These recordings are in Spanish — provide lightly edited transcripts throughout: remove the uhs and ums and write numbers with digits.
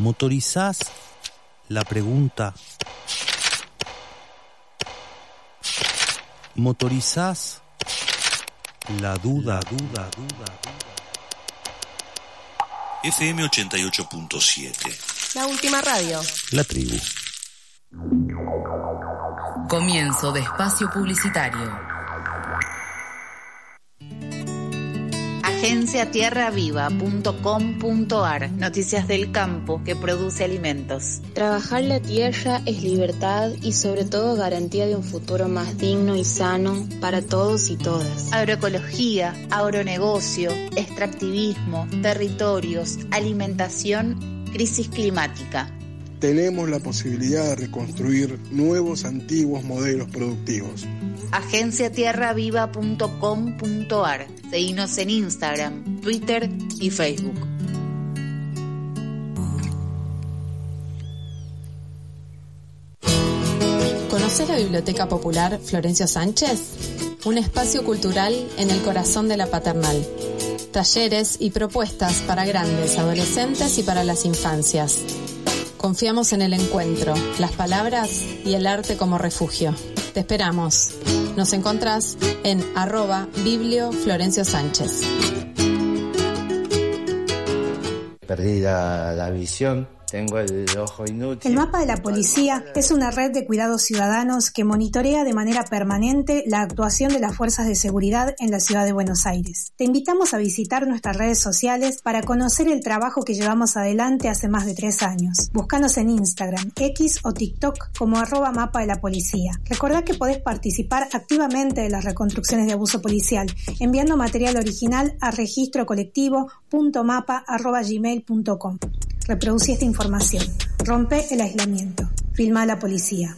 ¿Motorizás la pregunta? ¿Motorizás la duda? FM 88.7. La última radio. La tribu. Comienzo de espacio publicitario. agenciatierraviva.com.ar. Noticias del campo que produce alimentos. Trabajar la tierra es libertad y sobre todo garantía de un futuro más digno y sano para todos y todas. Agroecología, agronegocio, extractivismo, territorios, alimentación, crisis climática. Tenemos la posibilidad de reconstruir nuevos, antiguos modelos productivos. agenciatierraviva.com.ar. Seguinos en Instagram, Twitter y Facebook. ¿Conoces la Biblioteca Popular Florencio Sánchez? Un espacio cultural en el corazón de la Paternal. Talleres y propuestas para grandes, adolescentes y para las infancias. Confiamos en el encuentro, las palabras y el arte como refugio. Te esperamos. Nos encontrás en @biblioflorenciosánchez. Perdí la visión. Tengo el ojo inútil. El mapa de la policía es una red de cuidados ciudadanos que monitorea de manera permanente la actuación de las fuerzas de seguridad en la ciudad de Buenos Aires. Te invitamos a visitar nuestras redes sociales para conocer el trabajo que llevamos adelante hace más de 3 años. Búscanos en Instagram, X o TikTok como @mapa de la policía. Recordá que podés participar activamente de las reconstrucciones de abuso policial enviando material original a registrocolectivo.mapa@gmail.com. Reproducí esta información. Rompe el aislamiento. Filma a la policía.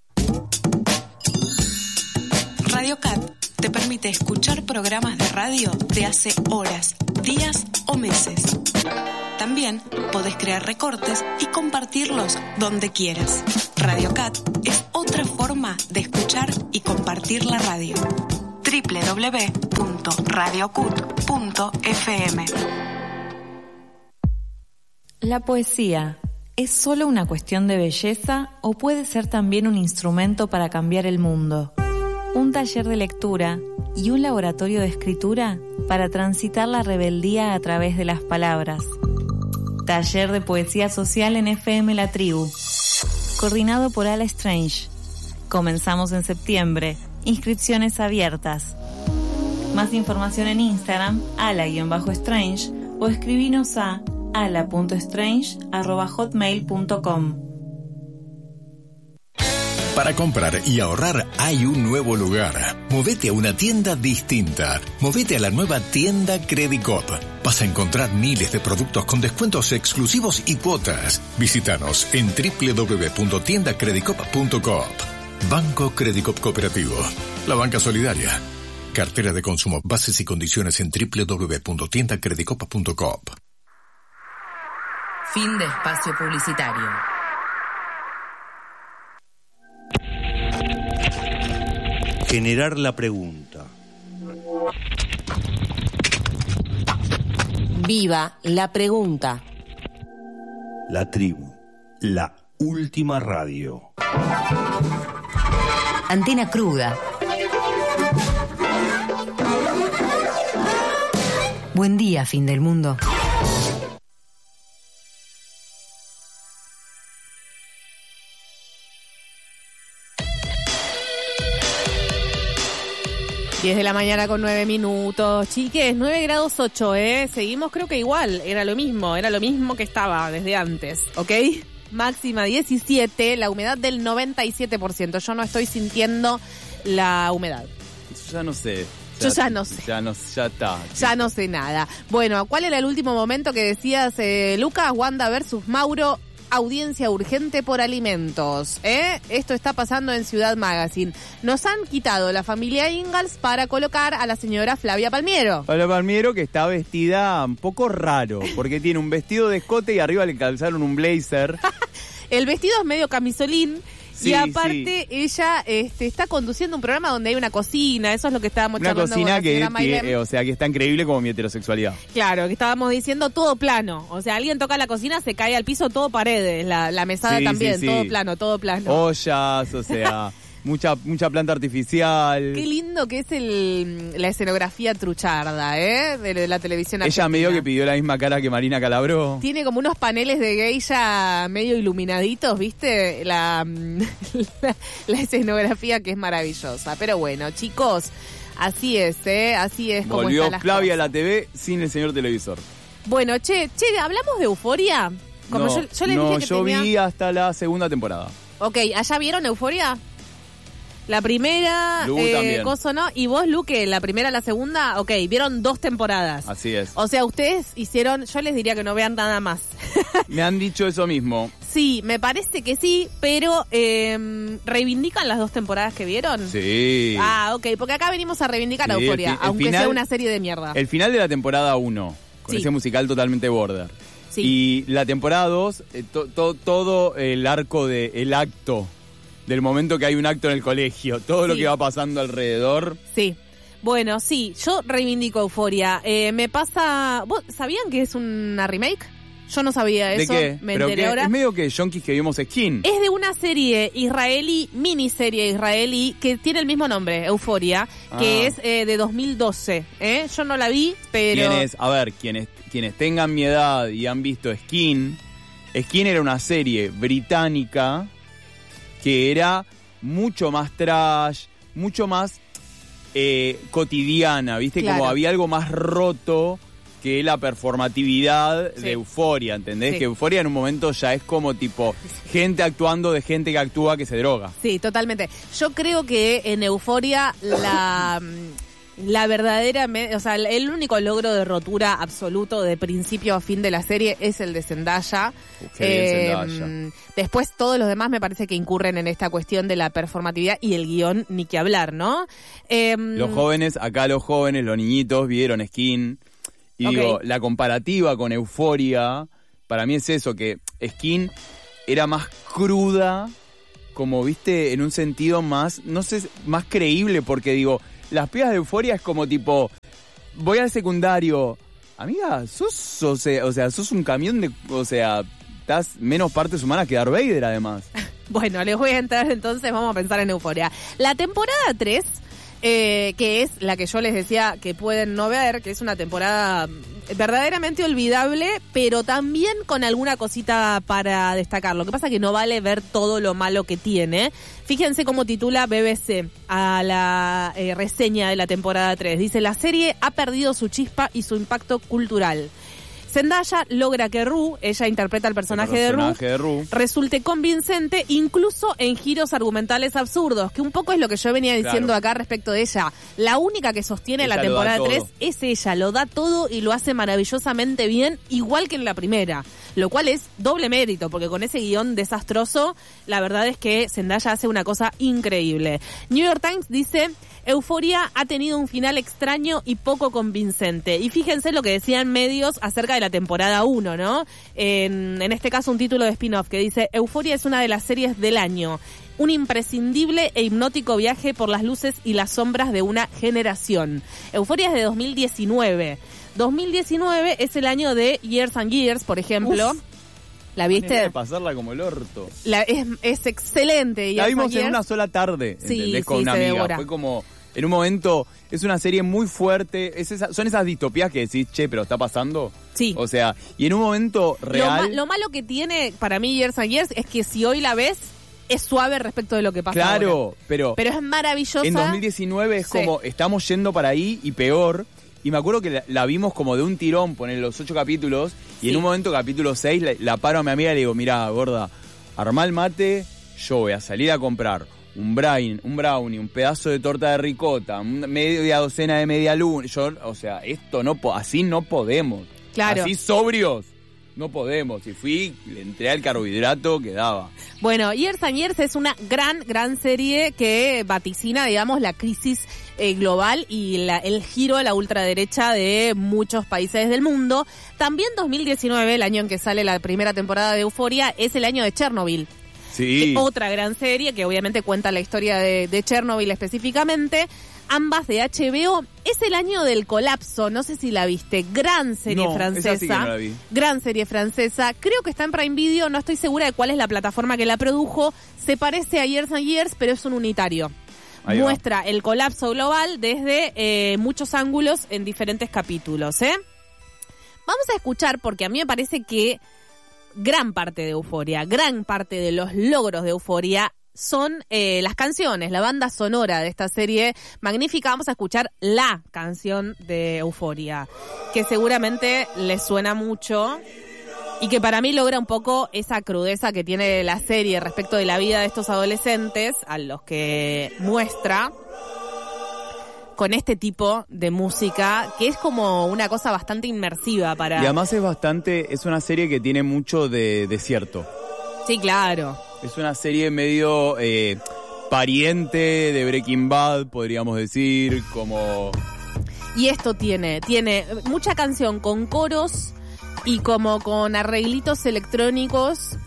Radio Cat te permite escuchar programas de radio de hace horas, días o meses. También podés crear recortes y compartirlos donde quieras. Radio Cat es otra forma de escuchar y compartir la radio. www.radiocut.fm. ¿La poesía es solo una cuestión de belleza o puede ser también un instrumento para cambiar el mundo? Un taller de lectura y un laboratorio de escritura para transitar la rebeldía a través de las palabras. Taller de poesía social en FM La Tribu. Coordinado por Ala Strange. Comenzamos en septiembre. Inscripciones abiertas. Más información en Instagram, ala_strange, o escribinos a ala.strange@hotmail.com. Para comprar y ahorrar hay un nuevo lugar. Movete a una tienda distinta. Movete a la nueva tienda Credicop. Vas a encontrar miles de productos con descuentos exclusivos y cuotas. Visítanos en www.tiendacredicop.coop. Banco Credicop Cooperativo. La banca solidaria. Cartera de consumo. Bases y condiciones en www.tiendacredicop.coop. Fin de espacio publicitario. Generar la pregunta. Viva la pregunta. La tribu. La última radio. Antena cruda. Buen día, fin del mundo. De la mañana con 9 minutos. Chiques, 9 grados 8, Seguimos, creo que igual, era lo mismo que estaba desde antes, ¿ok? Máxima 17, la humedad del 97%. Yo no estoy sintiendo la humedad. Ya no sé. Yo ya no sé. Ya está. Ya no sé nada. Bueno, ¿cuál era el último momento que decías, Lucas? Wanda versus Mauro. Audiencia urgente por alimentos, Esto está pasando en Ciudad Magazine. Nos han quitado la familia Ingalls para colocar a la señora Flavia Palmiero. Flavia Palmiero, que está vestida un poco raro, porque tiene un vestido de escote y arriba le calzaron un blazer. El vestido es medio camisolín Sí, y aparte ella está conduciendo un programa donde hay una cocina, eso es lo que estábamos una charlando cocina con la que señora Mailem. o sea, que es tan creíble como mi heterosexualidad. Claro, que estábamos diciendo todo plano. O sea, alguien toca la cocina, se cae al piso, todo paredes. La mesada Sí, también, sí, sí. todo plano. Ollas, o sea, mucha planta artificial. Qué lindo que es la escenografía trucharda, de la televisión argentina. Ella medio que pidió la misma cara que Marina Calabró. Tiene como unos paneles de geisha medio iluminaditos, ¿viste? La escenografía que es maravillosa. Pero bueno, chicos, así es, así es como Volvió están las Flavia a cosas. la TV sin el señor televisor. Bueno, che, ¿hablamos de Euforia? Como yo les dije que yo tenía... vi hasta la segunda temporada. Ok, ¿allá vieron Euforia? La primera, Lu también. Coso, ¿no? Y vos, Luque, la primera, la segunda, ok, vieron 2 temporadas. Así es. O sea, ustedes hicieron, yo les diría que no vean nada más. Me han dicho eso mismo. Sí, me parece que sí, pero ¿reivindican las 2 temporadas que vieron? Sí. Ah, ok, porque acá venimos a reivindicar a Sí, Euforia, el aunque final- sea una serie de mierda. El final de la temporada 1, con Sí. ese musical totalmente border. Sí. Y la temporada 2, todo el arco el acto, del momento que hay un acto en el colegio, todo lo Sí. que va pasando alrededor. Sí. Bueno, sí, yo reivindico Euforia. Me pasa... ¿Vos sabían que es una remake? Yo no sabía eso. ¿De qué? Me Pero enteré que ahora. es medio que yonkis que vimos Skin. Es de una serie israelí, miniserie israelí, que tiene el mismo nombre, Euforia, que es de 2012. Yo no la vi, pero... Quienes tengan mi edad y han visto Skin era una serie británica que era mucho más trash, mucho más cotidiana, ¿viste? Claro. Como había algo más roto que la performatividad Sí. de Euforia, ¿entendés? Sí. Que Euforia en un momento ya es como tipo gente actuando de gente que actúa que se droga. Sí, totalmente. Yo creo que en Euforia la verdadera, o sea, el único logro de rotura absoluto de principio a fin de la serie es el de Zendaya. Qué bien Zendaya. Después todos los demás me parece que incurren en esta cuestión de la performatividad y el guión ni que hablar, ¿no? Los jóvenes, los niñitos vieron Skin. Y Ok. digo, la comparativa con Euforia, para mí es eso, que Skin era más cruda, como viste, en un sentido más, no sé, más creíble, porque digo, las pibas de Euforia es como tipo, voy al secundario, amiga, sos un camión de, estás menos partes humanas que Darth Vader además. Bueno, les voy a entrar entonces, vamos a pensar en Euforia. La temporada 3, que es la que yo les decía que pueden no ver, que es una temporada verdaderamente olvidable, pero también con alguna cosita para destacar. Lo que pasa es que no vale ver todo lo malo que tiene. Fíjense cómo titula BBC a la reseña de la temporada 3. Dice, la serie ha perdido su chispa y su impacto cultural. Zendaya logra que Rue, ella interpreta el personaje de Rue, resulte convincente incluso en giros argumentales absurdos, que un poco es lo que yo venía diciendo acá respecto de ella. La única que sostiene Ella la lo da temporada 3 todo. es ella, lo da todo y lo hace maravillosamente bien, igual que en la primera, lo cual es doble mérito, porque con ese guión desastroso, la verdad es que Zendaya hace una cosa increíble. New York Times dice... Euforia ha tenido un final extraño y poco convincente. Y fíjense lo que decían medios acerca de la temporada 1, ¿no? En este caso un título de spin-off que dice, Euforia es una de las series del año. Un imprescindible e hipnótico viaje por las luces y las sombras de una generación. Euforia es de 2019. 2019 es el año de Years and Years, por ejemplo. Uf. ¿La viste? De pasarla como el orto. Es excelente. La Years vimos and en Years. una sola tarde, Sí, ¿entendés? Con sí, una se amiga. devora. Fue como, en un momento, es una serie muy fuerte. Son esas distopías que decís, che, pero ¿está pasando? Sí. O sea, y en un momento real... Lo malo que tiene para mí Years and Years es que si hoy la ves, es suave respecto de lo que pasa Claro, ahora. Pero es maravillosa. En 2019 es Sí. como, estamos yendo para ahí y peor. Y me acuerdo que la vimos como de un tirón, poner los 8 capítulos. Y en un momento, capítulo 6, la paro a mi amiga y le digo, mirá, gorda, armá el mate, yo voy a salir a comprar un brownie, un pedazo de torta de ricota, media docena de media luna. Esto así no podemos. Claro. Así sobrios no podemos. Y le entré al carbohidrato que daba. Bueno, Years and Years es una gran serie que vaticina, digamos, la crisis global y el giro a la ultraderecha de muchos países del mundo. También 2019, el año en que sale la primera temporada de Euforia, es el año de Chernobyl. Sí. Otra gran serie que obviamente cuenta la historia de Chernobyl específicamente. Ambas de HBO. Es el año del colapso, no sé si la viste. Gran serie francesa. Esa sí que no la vi. Gran serie francesa. Creo que está en Prime Video, no estoy segura de cuál es la plataforma que la produjo. Se parece a Years and Years, pero es un unitario. Ahí Muestra el colapso global desde muchos ángulos en diferentes capítulos. Vamos a escuchar, porque a mí me parece que gran parte de Euforia, gran parte de los logros de Euforia son las canciones, la banda sonora de esta serie magnífica. Vamos a escuchar la canción de Euforia, que seguramente les suena mucho y que para mí logra un poco esa crudeza que tiene la serie respecto de la vida de estos adolescentes a los que muestra con este tipo de música, que es como una cosa bastante inmersiva para... Y además es una serie que tiene mucho de desierto. Sí, claro. Es una serie medio pariente de Breaking Bad, podríamos decir, como... Y esto tiene mucha canción con coros y como con arreglitos electrónicos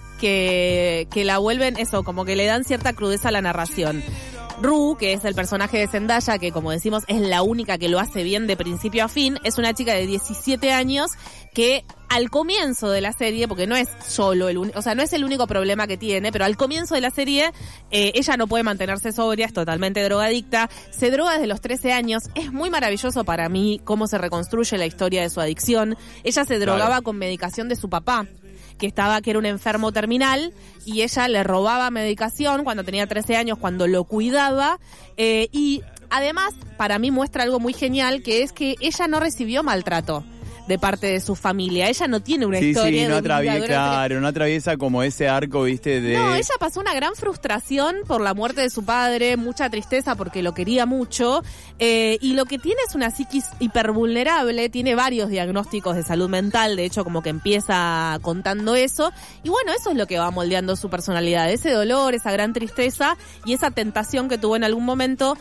que la vuelven eso, como que le dan cierta crudeza a la narración. Rue, que es el personaje de Zendaya, que como decimos es la única que lo hace bien de principio a fin, es una chica de 17 años que al comienzo de la serie, porque no es solo no es el único problema que tiene, pero al comienzo de la serie ella no puede mantenerse sobria, es totalmente drogadicta, se droga desde los 13 años, es muy maravilloso para mí cómo se reconstruye la historia de su adicción. Ella se drogaba con medicación de su papá, que era un enfermo terminal, y ella le robaba medicación cuando tenía 13 años, cuando lo cuidaba, y además para mí muestra algo muy genial, que es que ella no recibió maltrato de parte de su familia. Ella no tiene una historia de no atraviesa como ese arco, ¿viste? No, ella pasó una gran frustración por la muerte de su padre, mucha tristeza porque lo quería mucho, y lo que tiene es una psiquis hipervulnerable, tiene varios diagnósticos de salud mental, de hecho como que empieza contando eso, y bueno, eso es lo que va moldeando su personalidad, ese dolor, esa gran tristeza y esa tentación que tuvo en algún momento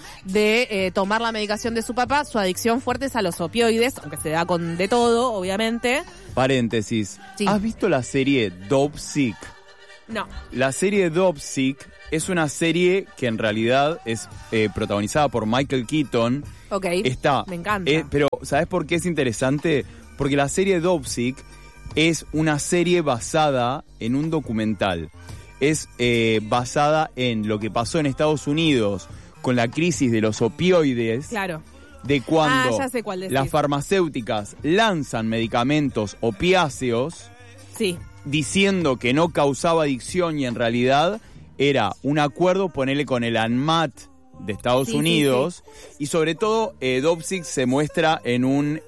de tomar la medicación de su papá. Su adicción fuerte es a los opioides, aunque se da con de todo, obviamente. Paréntesis. Sí. ¿Has visto la serie Dopesick? No. La serie Dopesick es una serie que en realidad es protagonizada por Michael Keaton. Ok, me encanta. Pero ¿sabes por qué es interesante? Porque la serie Dopesick es una serie basada en un documental. Es basada en lo que pasó en Estados Unidos con la crisis de los opioides. Claro. De cuando ya sé cuál decís. Las farmacéuticas lanzan medicamentos opiáceos, sí, diciendo que no causaba adicción y en realidad era un acuerdo, ponerle con el ANMAT de Estados Unidos. Y sobre todo Dopesick se muestra en un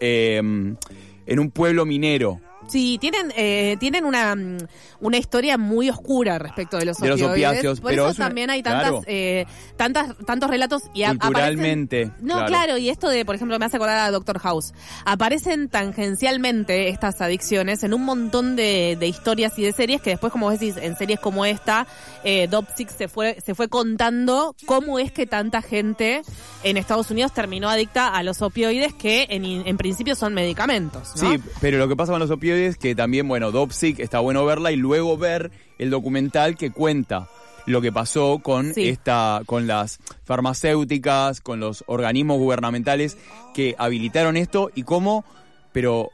pueblo minero. Sí, tienen una historia muy oscura respecto de los opiáceos. Por eso también hay tantos relatos. Y culturalmente. Claro, y esto de, por ejemplo, me hace acordar a Doctor House. Aparecen tangencialmente estas adicciones en un montón de historias y de series que después, como vos decís, en series como esta, Dopesick se fue contando cómo es que tanta gente en Estados Unidos terminó adicta a los opioides, que en principio son medicamentos, ¿no? Sí, pero lo que pasa con los opioides, que también, Dopesick está bueno verla y luego ver el documental que cuenta lo que pasó con con las farmacéuticas, con los organismos gubernamentales que habilitaron esto y cómo, pero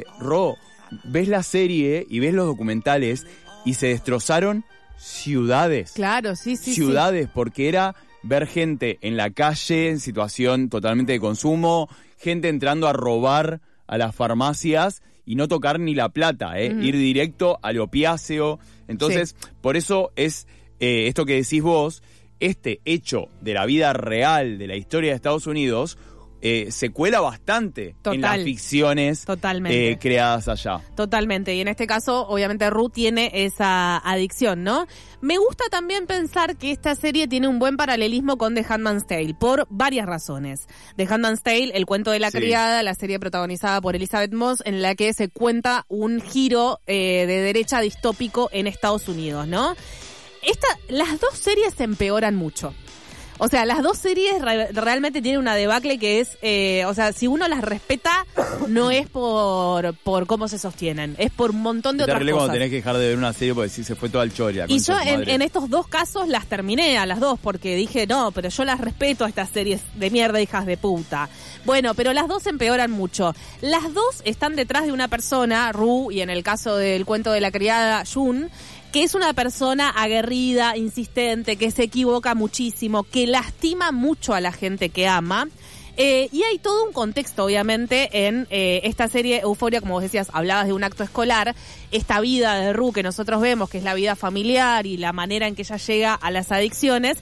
ves la serie y ves los documentales y se destrozaron ciudades. Claro, sí. Ciudades, porque era ver gente en la calle en situación totalmente de consumo, gente entrando a robar a las farmacias y no tocar ni la plata, ir directo al opiáceo. Entonces, por eso es esto que decís vos, este hecho de la vida real, de la historia de Estados Unidos, se cuela bastante en las ficciones creadas allá. Totalmente, y en este caso, obviamente, Rue tiene esa adicción, ¿no? Me gusta también pensar que esta serie tiene un buen paralelismo con The Handmaid's Tale, por varias razones. The Handmaid's Tale, el cuento de la criada, la serie protagonizada por Elizabeth Moss, en la que se cuenta un giro de derecha distópico en Estados Unidos, ¿no? Las dos series se empeoran mucho. O sea, las dos series realmente tienen una debacle que es, o sea, si uno las respeta, no es por cómo se sostienen, es por un montón de otras cosas. Cuando tenés que dejar de ver una serie porque si se fue todo al choria. Y yo en estos dos casos las terminé a las dos porque dije, no, pero yo las respeto a estas series de mierda, hijas de puta. Bueno, pero las dos empeoran mucho. Las dos están detrás de una persona, Ru, y en el caso del cuento de la criada, Jun, que es una persona aguerrida, insistente, que se equivoca muchísimo, que lastima mucho a la gente que ama. Y hay todo un contexto, obviamente, en esta serie Euphoria, como vos decías, hablabas de un acto escolar, esta vida de Ru que nosotros vemos, que es la vida familiar y la manera en que ella llega a las adicciones,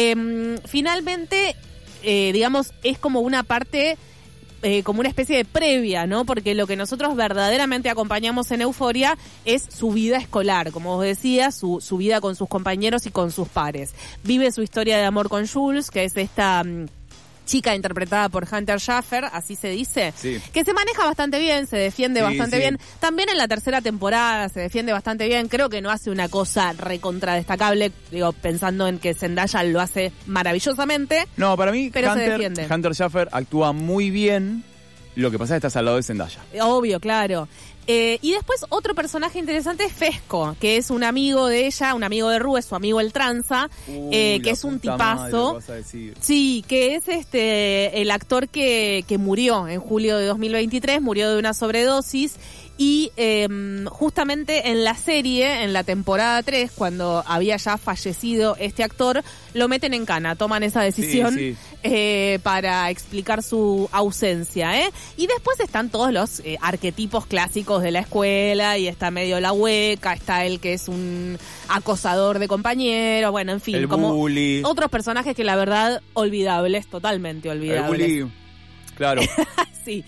finalmente, digamos, es como una parte... como una especie de previa, ¿no? Porque lo que nosotros verdaderamente acompañamos en Euphoria es su vida escolar, como vos decías, su vida con sus compañeros y con sus pares. Vive su historia de amor con Jules, que es esta chica interpretada por Hunter Schafer, así se dice, sí, que se maneja bastante bien, se defiende bastante bien. También en la tercera temporada se defiende bastante bien. Creo que no hace una cosa recontra destacable, digo, pensando en que Zendaya lo hace maravillosamente. No, para mí pero se defiende. Hunter Schafer actúa muy bien. Lo que pasa es que estás al lado de Zendaya. Obvio, claro. Y después otro personaje interesante es Fesco, que es un amigo de ella, un amigo de Ru, es su amigo el tranza, que es un tipazo. Sí, que es el actor que murió en julio de 2023, murió de una sobredosis. Y justamente en la serie, en la temporada 3, cuando había ya fallecido este actor, lo meten en cana, toman esa decisión para explicar su ausencia. Y después están todos los arquetipos clásicos de la escuela, y está medio la hueca, está el que es un acosador de compañeros, bueno, en fin, el como bully. Otros personajes que la verdad, olvidables, totalmente olvidables. El bully, claro. Sí.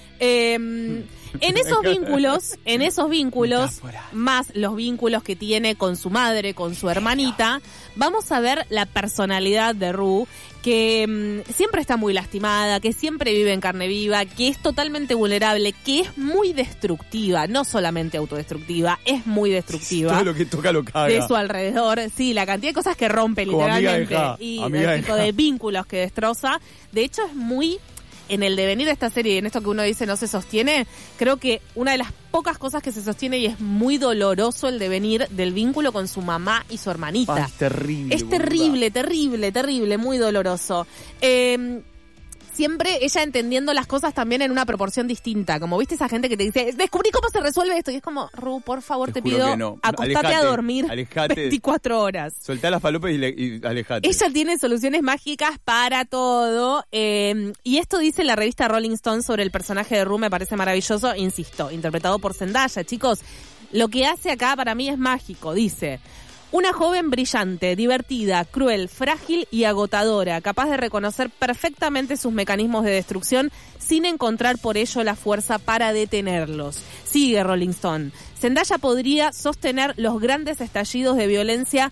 En esos vínculos, más los vínculos que tiene con su madre, con su hermanita, vamos a ver la personalidad de Ru, que siempre está muy lastimada, que siempre vive en carne viva, que es totalmente vulnerable, que es muy destructiva, no solamente autodestructiva, es muy destructiva. Todo lo que toca lo caga. De su alrededor, sí, la cantidad de cosas que rompe literalmente y el tipo de vínculos que destroza. De hecho, es muy... En el devenir de esta serie, en esto que uno dice no se sostiene, creo que una de las pocas cosas que se sostiene, y es muy doloroso el devenir del vínculo con su mamá y su hermanita. Es terrible. Es terrible, muy doloroso. Siempre ella entendiendo las cosas también en una proporción distinta. Como viste esa gente que te dice, descubrí cómo se resuelve esto. Y es como, Ru, por favor, te pido, no. Acostate a dormir 24 horas. Soltá las falopas y alejate. Ella tiene soluciones mágicas para todo. Y esto dice la revista Rolling Stone sobre el personaje de Ru, me parece maravilloso. Insisto, interpretado por Zendaya. Chicos, lo que hace acá para mí es mágico. Dice... Una joven brillante, divertida, cruel, frágil y agotadora, capaz de reconocer perfectamente sus mecanismos de destrucción sin encontrar por ello la fuerza para detenerlos. Sigue Rolling Stone. Zendaya podía sostener los grandes estallidos de violencia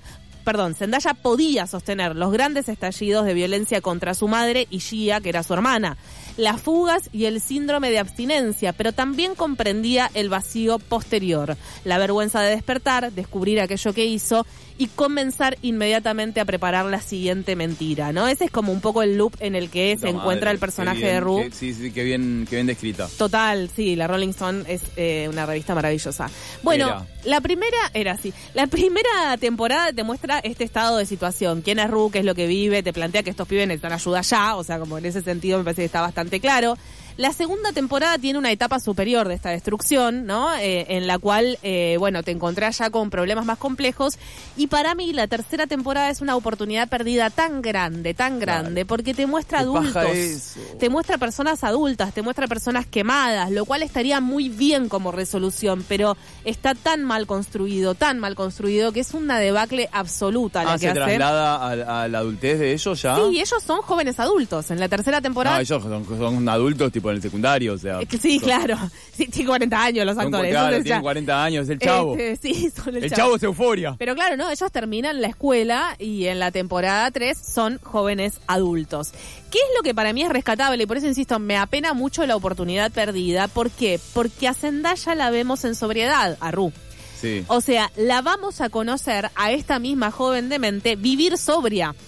contra su madre y Gia, que era su hermana, las fugas y el síndrome de abstinencia, pero también comprendía el vacío posterior, la vergüenza de despertar, descubrir aquello que hizo y comenzar inmediatamente a preparar la siguiente mentira, ¿no? Ese es como un poco el loop en el que se encuentra el personaje de Ru. Sí, qué bien descrita. Total, sí, la Rolling Stone es una revista maravillosa. Bueno, la primera temporada te muestra este estado de situación. ¿Quién es Ru? ¿Qué es lo que vive? Te plantea que estos pibes necesitan ayuda ya, o sea, como en ese sentido me parece que está bastante claro. La segunda temporada tiene una etapa superior de esta destrucción, ¿no? En la cual, te encontrás ya con problemas más complejos. Y para mí la tercera temporada es una oportunidad perdida tan grande, porque te muestra adultos, te muestra personas adultas, te muestra personas quemadas, lo cual estaría muy bien como resolución, pero está tan mal construido que es una debacle absoluta la que hace. ¿Se traslada a la adultez de ellos ya? Sí, ellos son jóvenes adultos. En la tercera temporada... No, ellos son adultos tipo en el secundario, o sea... Sí, claro. Sí, tienen 40 años los actores. Claro, tienen 40 años, el chavo. Sí, son el chavo es Euphoria. Pero claro, no, ellos terminan la escuela y en la temporada 3 son jóvenes adultos. ¿Qué es lo que para mí es rescatable? Y por eso insisto, me apena mucho la oportunidad perdida. ¿Por qué? Porque a Zendaya la vemos en sobriedad, a Ru. Sí. O sea, la vamos a conocer a esta misma joven demente vivir sobria.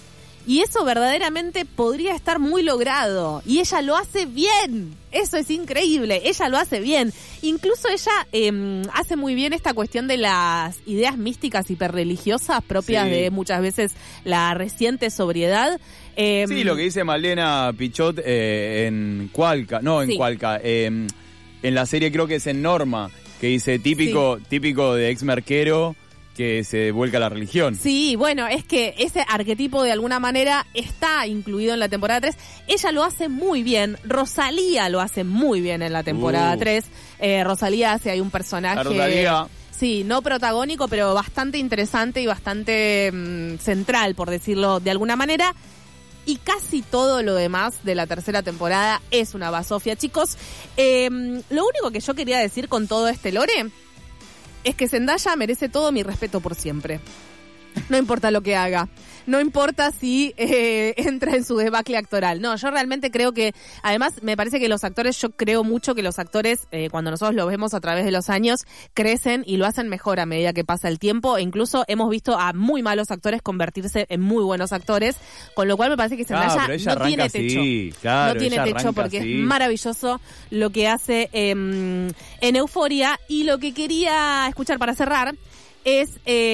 Y eso verdaderamente podría estar muy logrado. Y ella lo hace bien. Eso es increíble. Ella lo hace bien. Incluso ella hace muy bien esta cuestión de las ideas místicas hiperreligiosas propias de muchas veces la reciente sobriedad. Sí, lo que dice Malena Pichot en Cualca. No, en Cualca. En la serie creo que es en Norma. Que dice típico de ex merquero que se vuelca a la religión. Sí, bueno, es que ese arquetipo de alguna manera está incluido en la temporada 3. Ella lo hace muy bien. Rosalía lo hace muy bien en la temporada 3. Rosalía hace ahí un personaje... Rosalía. Sí, no protagónico, pero bastante interesante y bastante central, por decirlo de alguna manera. Y casi todo lo demás de la tercera temporada es una basofia, chicos. Lo único que yo quería decir con todo este lore es que Zendaya merece todo mi respeto por siempre. No importa lo que haga. No importa si entra en su debacle actoral. No, yo realmente creo que, además, me parece que los actores, yo creo mucho que los actores, cuando nosotros los vemos a través de los años, crecen y lo hacen mejor a medida que pasa el tiempo. E incluso hemos visto a muy malos actores convertirse en muy buenos actores, con lo cual me parece que Zendaya no tiene techo. Claro, no tiene techo porque es maravilloso lo que hace en Euphoria. Y lo que quería escuchar para cerrar es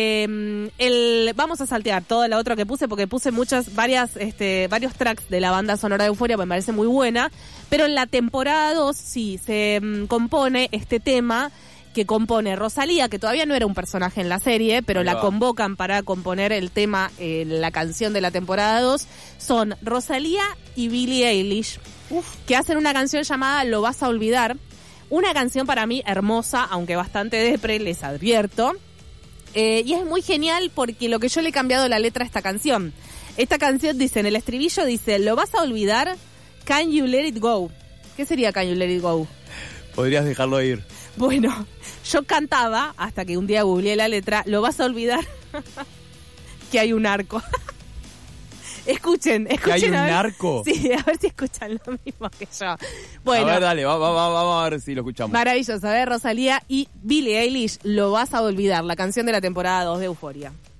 vamos a saltear toda la otra que puse porque puse varios tracks de la banda sonora de Euphoria, porque me parece muy buena, pero en la temporada 2 sí se compone este tema que compone Rosalía, que todavía no era un personaje en la serie, pero la convocan para componer el tema, la canción de la temporada 2, son Rosalía y Billie Eilish, que hacen una canción llamada Lo vas a olvidar, una canción para mí hermosa, aunque bastante depre, les advierto. Y es muy genial porque lo que yo le he cambiado la letra a esta canción. Esta canción dice, en el estribillo dice, lo vas a olvidar, can you let it go. ¿Qué sería can you let it go? Podrías dejarlo ir. Bueno, yo cantaba, hasta que un día googleé la letra, lo vas a olvidar que hay un arco. Escuchen. ¿Que hay un arco? Sí, a ver si escuchan lo mismo que yo. Bueno, a ver, dale, vamos a ver si lo escuchamos. Maravilloso, a ver, Rosalía y Billie Eilish, Lo vas a olvidar, la canción de la temporada 2 de Euphoria.